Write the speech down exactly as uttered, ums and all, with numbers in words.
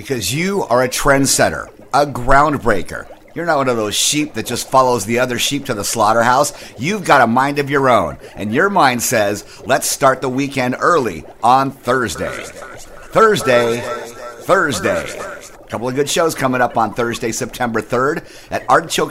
because you are a trendsetter, a groundbreaker. You're not one of those sheep that just follows the other sheep to the slaughterhouse. You've got a mind of your own, and your mind says, let's start the weekend early on Thursday. Thursday, Thursday. A couple of good shows coming up on Thursday, September third at Artichoke